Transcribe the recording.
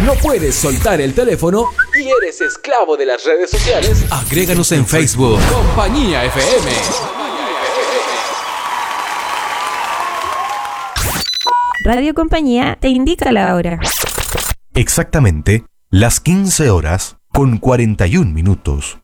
¿No puedes soltar el teléfono y eres esclavo de las redes sociales? Agréganos en Facebook. Compañía FM. Radio Compañía te indica la hora. Exactamente las 15 horas con 41 minutos.